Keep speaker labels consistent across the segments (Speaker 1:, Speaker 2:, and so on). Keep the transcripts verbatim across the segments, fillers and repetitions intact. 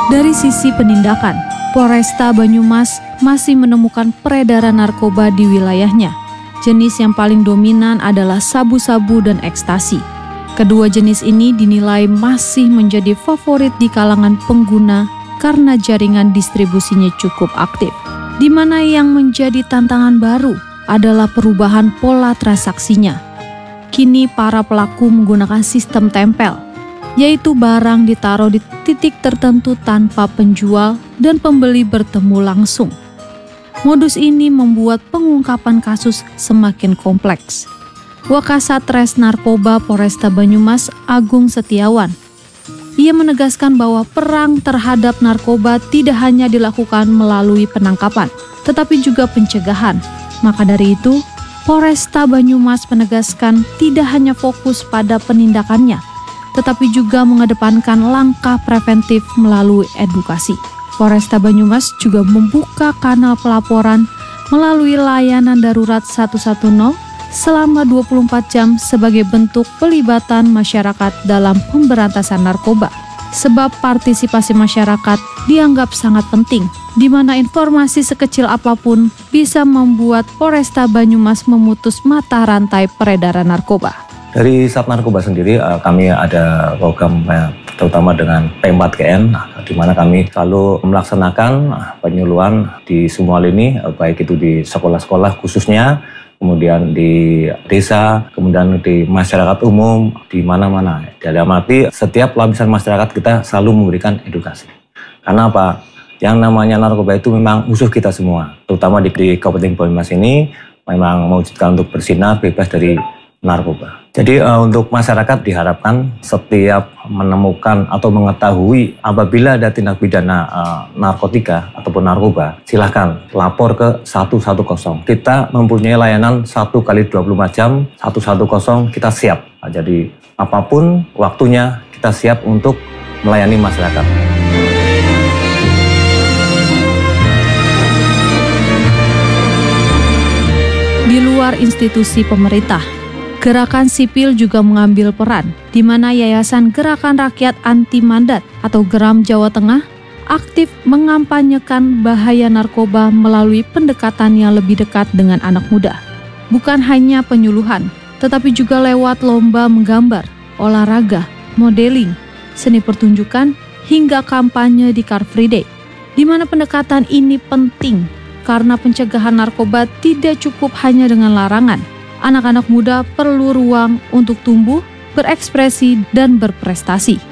Speaker 1: Dari sisi penindakan, Polresta Banyumas masih menemukan peredaran narkoba di wilayahnya. Jenis yang paling dominan adalah sabu-sabu dan ekstasi. Kedua jenis ini dinilai masih menjadi favorit di kalangan pengguna karena jaringan distribusinya cukup aktif. Di mana yang menjadi tantangan baru adalah perubahan pola transaksinya. Kini para pelaku menggunakan sistem tempel, yaitu barang ditaruh di titik tertentu tanpa penjual dan pembeli bertemu langsung. Modus ini membuat pengungkapan kasus semakin kompleks. Wakasatres Narkoba Polresta Banyumas Agung Setiawan, ia menegaskan bahwa perang terhadap narkoba tidak hanya dilakukan melalui penangkapan, tetapi juga pencegahan. Maka dari itu, Polresta Banyumas menegaskan tidak hanya fokus pada penindakannya, tetapi juga mengedepankan langkah preventif melalui edukasi. Polresta Banyumas juga membuka kanal pelaporan melalui layanan darurat seratus sepuluh selama dua puluh empat jam sebagai bentuk pelibatan masyarakat dalam pemberantasan narkoba. Sebab partisipasi masyarakat dianggap sangat penting, di mana informasi sekecil apapun bisa membuat Polresta Banyumas memutus mata rantai peredaran narkoba.
Speaker 2: Dari Sat Narkoba sendiri, kami ada program terutama dengan P empat K N, di mana kami selalu melaksanakan penyuluhan di semua lini, baik itu di sekolah-sekolah khususnya, kemudian di desa, kemudian di masyarakat umum, di mana-mana. Dalam arti setiap lapisan masyarakat kita selalu memberikan edukasi. Karena apa? Yang namanya narkoba itu memang musuh kita semua, terutama di, di Kabupaten Banyumas ini memang mewujudkan untuk bersinar bebas dari narkoba. Jadi uh, untuk masyarakat diharapkan setiap menemukan atau mengetahui apabila ada tindak pidana uh, narkotika ataupun narkoba, silahkan lapor ke seratus sepuluh. Kita mempunyai layanan satu kali dua puluh empat jam, seratus sepuluh kita siap. Nah, jadi apapun waktunya kita siap untuk melayani masyarakat.
Speaker 1: Di luar institusi pemerintah, gerakan sipil juga mengambil peran, di mana Yayasan Gerakan Rakyat Anti Mandat atau Geram Jawa Tengah aktif mengampanyekan bahaya narkoba melalui pendekatan yang lebih dekat dengan anak muda. Bukan hanya penyuluhan, tetapi juga lewat lomba menggambar, olahraga, modeling, seni pertunjukan, hingga kampanye di Car Free Day, di mana pendekatan ini penting karena pencegahan narkoba tidak cukup hanya dengan larangan. Anak-anak muda perlu ruang untuk tumbuh, berekspresi, dan berprestasi.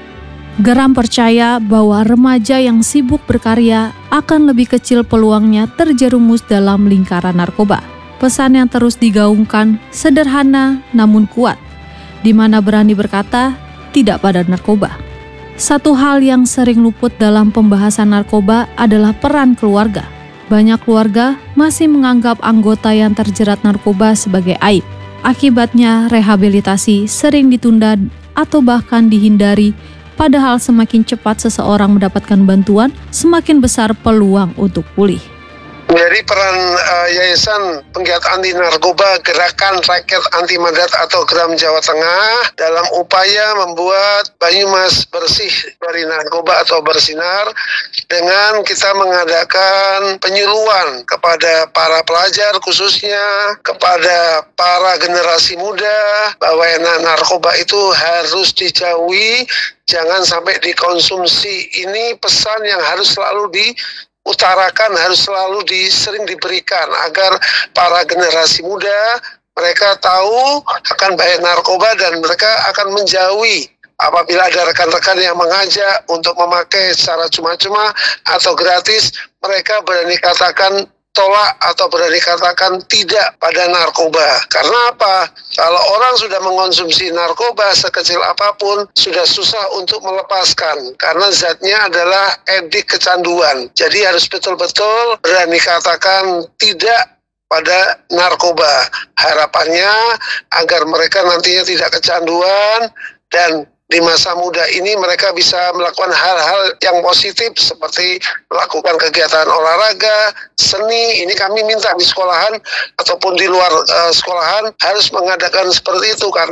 Speaker 1: Geram percaya bahwa remaja yang sibuk berkarya akan lebih kecil peluangnya terjerumus dalam lingkaran narkoba. Pesan yang terus digaungkan sederhana namun kuat, di mana berani berkata tidak pada narkoba. Satu hal yang sering luput dalam pembahasan narkoba adalah peran keluarga. Banyak keluarga masih menganggap anggota yang terjerat narkoba sebagai aib. Akibatnya rehabilitasi sering ditunda atau bahkan dihindari, padahal semakin cepat seseorang mendapatkan bantuan, semakin besar peluang untuk pulih.
Speaker 3: Dari peran uh, Yayasan Penggiat Anti Narkoba Gerakan Rakyat Anti Mandat atau Geram Jawa Tengah dalam upaya membuat Banyumas bersih dari narkoba atau bersinar dengan kita mengadakan penyuluhan kepada para pelajar, khususnya kepada para generasi muda, bahwa narkoba itu harus dijauhi, jangan sampai dikonsumsi. Ini pesan yang harus selalu di utarakan, harus selalu di, sering diberikan agar para generasi muda mereka tahu akan bahaya narkoba dan mereka akan menjauhi apabila ada rekan-rekan yang mengajak untuk memakai secara cuma-cuma atau gratis. Mereka berani katakan tolak atau berani katakan tidak pada narkoba. Karena apa? Kalau orang sudah mengonsumsi narkoba sekecil apapun, sudah susah untuk melepaskan. Karena zatnya adalah edik kecanduan. Jadi harus betul-betul berani katakan tidak pada narkoba. Harapannya agar mereka nantinya tidak kecanduan dan di masa muda ini mereka bisa melakukan hal-hal yang positif seperti melakukan kegiatan olahraga, seni. Ini kami minta di sekolahan ataupun di luar uh, sekolahan harus mengadakan seperti itu karena